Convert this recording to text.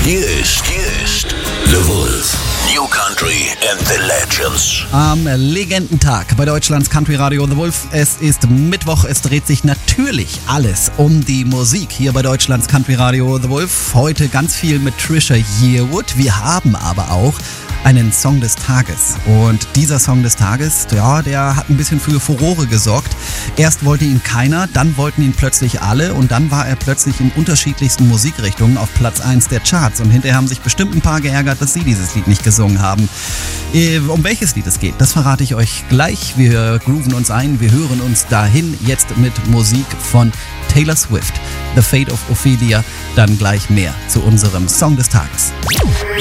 Hier ist The Wolf. New Country and the Legends. Am Legendentag bei Deutschlands Country Radio The Wolf. Es ist Mittwoch, es dreht sich natürlich alles um die Musik hier bei Deutschlands Country Radio The Wolf. Heute ganz viel mit Trisha Yearwood. Wir haben aber auch einen Song des Tages. Und dieser Song des Tages, ja, der hat ein bisschen für Furore gesorgt. Erst wollte ihn keiner, dann wollten ihn plötzlich alle und dann war er plötzlich in unterschiedlichsten Musikrichtungen auf Platz 1 der Charts. Und hinterher haben sich bestimmt ein paar geärgert, dass sie dieses Lied nicht gesungen haben. Um welches Lied es geht, das verrate ich euch gleich. Wir grooven uns ein, wir hören uns dahin jetzt mit Musik von Taylor Swift. The Fate of Ophelia, dann gleich mehr zu unserem Song des Tages.